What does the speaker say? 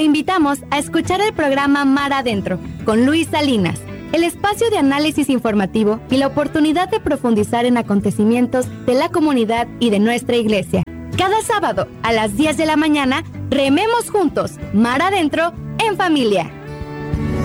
Te invitamos a escuchar el programa Mar Adentro con Luis Salinas, el espacio de análisis informativo y la oportunidad de profundizar en acontecimientos de la comunidad y de nuestra iglesia. Cada sábado a las 10 de la mañana, rememos juntos, Mar Adentro, en familia.